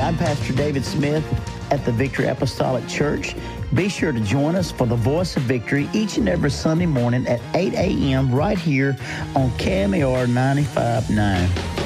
I'm Pastor David Smith at the Victory Apostolic Church. Be sure to join us for the Voice of Victory each and every Sunday morning at 8 a.m. right here on KMAR 95.9.